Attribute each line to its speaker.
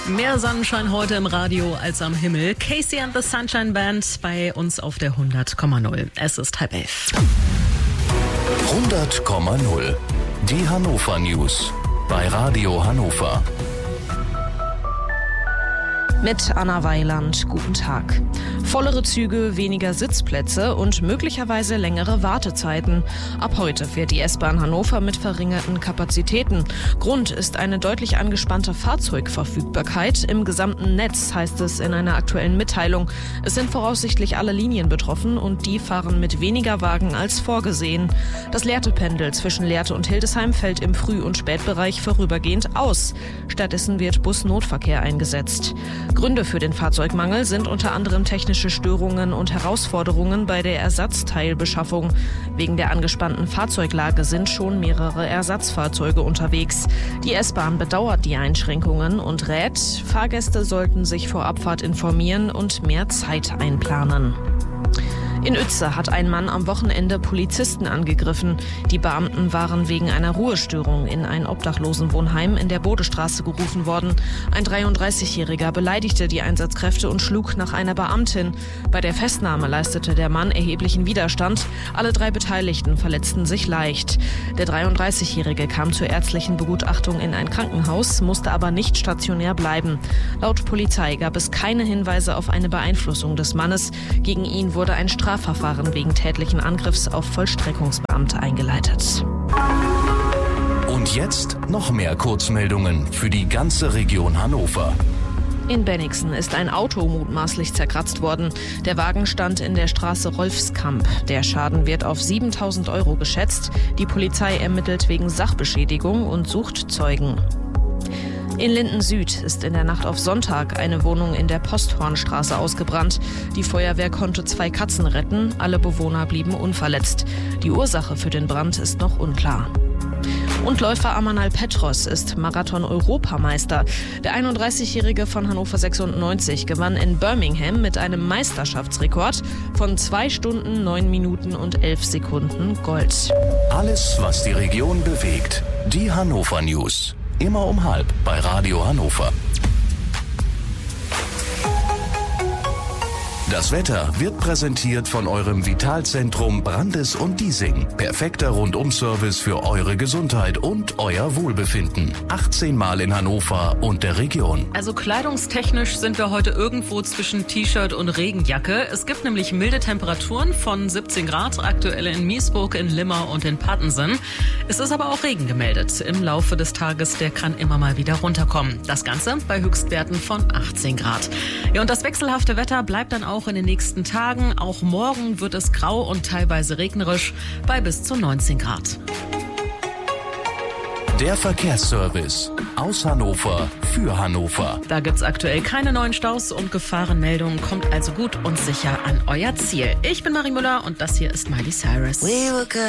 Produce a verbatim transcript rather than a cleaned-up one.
Speaker 1: Mehr Sonnenschein heute im Radio als am Himmel. Casey and the Sunshine Band bei uns auf der hundert Komma null. Es ist halb elf.
Speaker 2: hundert Komma null. Die Hannover News bei Radio Hannover.
Speaker 3: Mit Anna Weiland, guten Tag. Vollere Züge, weniger Sitzplätze und möglicherweise längere Wartezeiten. Ab heute fährt die S-Bahn Hannover mit verringerten Kapazitäten. Grund ist eine deutlich angespannte Fahrzeugverfügbarkeit im gesamten Netz, heißt es in einer aktuellen Mitteilung. Es sind voraussichtlich alle Linien betroffen und die fahren mit weniger Wagen als vorgesehen. Das Lehrte-Pendel zwischen Lehrte und Hildesheim fällt im Früh- und Spätbereich vorübergehend aus. Stattdessen wird Busnotverkehr eingesetzt. Gründe für den Fahrzeugmangel sind unter anderem technische Störungen und Herausforderungen bei der Ersatzteilbeschaffung. Wegen der angespannten Fahrzeuglage sind schon mehrere Ersatzfahrzeuge unterwegs. Die S-Bahn bedauert die Einschränkungen und rät, Fahrgäste sollten sich vor Abfahrt informieren und mehr Zeit einplanen. In Uetze hat ein Mann am Wochenende Polizisten angegriffen. Die Beamten waren wegen einer Ruhestörung in ein Obdachlosenwohnheim in der Bodestraße gerufen worden. Ein dreiunddreißigjähriger beleidigte die Einsatzkräfte und schlug nach einer Beamtin. Bei der Festnahme leistete der Mann erheblichen Widerstand. Alle drei Beteiligten verletzten sich leicht. Der dreiunddreißigjährige kam zur ärztlichen Begutachtung in ein Krankenhaus, musste aber nicht stationär bleiben. Laut Polizei gab es keine Hinweise auf eine Beeinflussung des Mannes. Gegen ihn wurde ein Strafverfahren wegen tätlichen Angriffs auf Vollstreckungsbeamte eingeleitet.
Speaker 2: Und jetzt noch mehr Kurzmeldungen für die ganze Region Hannover.
Speaker 3: In Bennigsen ist ein Auto mutmaßlich zerkratzt worden. Der Wagen stand in der Straße Rolfskamp. Der Schaden wird auf siebentausend Euro geschätzt. Die Polizei ermittelt wegen Sachbeschädigung und sucht Zeugen. In Linden Süd ist in der Nacht auf Sonntag eine Wohnung in der Posthornstraße ausgebrannt. Die Feuerwehr konnte zwei Katzen retten, alle Bewohner blieben unverletzt. Die Ursache für den Brand ist noch unklar. Und Läufer Amanal Petros ist Marathon-Europameister. Der einunddreißigjährige von Hannover sechsundneunzig gewann in Birmingham mit einem Meisterschaftsrekord von zwei Stunden, neun Minuten und elf Sekunden Gold.
Speaker 2: Alles, was die Region bewegt. Die Hannover News. Immer um halb bei Radio Hannover. Das Wetter wird präsentiert von eurem Vitalzentrum Brandes und Diesing. Perfekter Rundum-Service für eure Gesundheit und euer Wohlbefinden. achtzehn Mal in Hannover und der Region.
Speaker 1: Also kleidungstechnisch sind wir heute irgendwo zwischen T-Shirt und Regenjacke. Es gibt nämlich milde Temperaturen von siebzehn Grad, aktuell in Miesburg, in Limmer und in Pattensen. Es ist aber auch Regen gemeldet. Im Laufe des Tages, der kann immer mal wieder runterkommen. Das Ganze bei Höchstwerten von achtzehn Grad. Ja, und das wechselhafte Wetter bleibt dann auch in den nächsten Tagen. Auch morgen wird es grau und teilweise regnerisch bei bis zu neunzehn Grad.
Speaker 2: Der Verkehrsservice aus Hannover für Hannover.
Speaker 1: Da gibt's aktuell keine neuen Staus und Gefahrenmeldungen. Kommt also gut und sicher an euer Ziel. Ich bin Marie Müller und das hier ist Miley Cyrus.